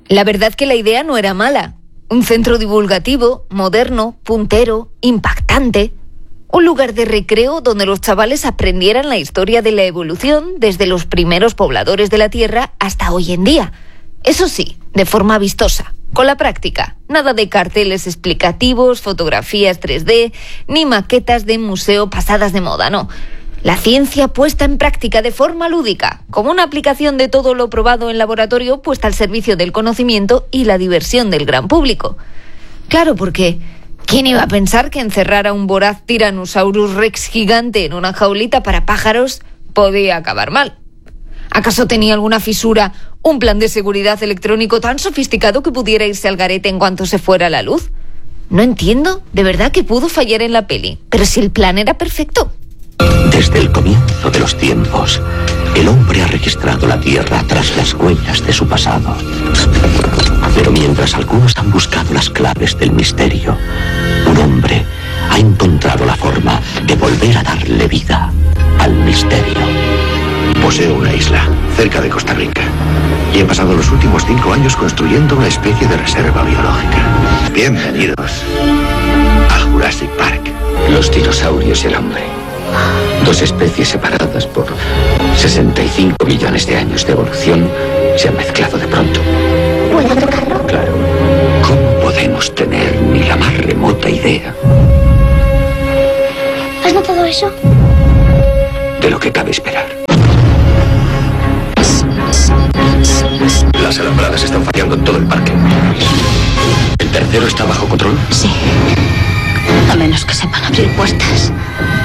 La verdad que la idea no era mala. Un centro divulgativo, moderno, puntero, impactante. Un lugar de recreo donde los chavales aprendieran la historia de la evolución desde los primeros pobladores de la Tierra hasta hoy en día. Eso sí, de forma vistosa, con la práctica. Nada de carteles explicativos, fotografías 3D, ni maquetas de museo pasadas de moda, no. La ciencia puesta en práctica de forma lúdica, como una aplicación de todo lo probado en laboratorio puesta al servicio del conocimiento y la diversión del gran público. Claro, porque ¿quién iba a pensar que encerrar a un voraz Tyrannosaurus Rex gigante en una jaulita para pájaros podía acabar mal? ¿Acaso tenía alguna fisura, un plan de seguridad electrónico tan sofisticado que pudiera irse al garete en cuanto se fuera la luz? No entiendo, de verdad, que pudo fallar en la peli, pero si el plan era perfecto. Desde el comienzo de los tiempos, el hombre ha registrado la Tierra tras las huellas de su pasado. Pero mientras algunos han buscado las claves del misterio, un hombre ha encontrado la forma de volver a darle vida al misterio. Poseo una isla cerca de Costa Rica y he pasado los últimos 5 años construyendo una especie de reserva biológica. Bienvenidos a Jurassic Park. Los dinosaurios y el hombre. Dos especies separadas por 65 millones de años de evolución se han mezclado de pronto. ¿Puedo tocarlo? Claro. ¿Cómo podemos tener ni la más remota idea ¿Has notado eso? de lo que cabe esperar? Las alambradas están fallando en todo el parque. ¿El tercero está bajo control? Sí. A menos que sepan abrir puertas.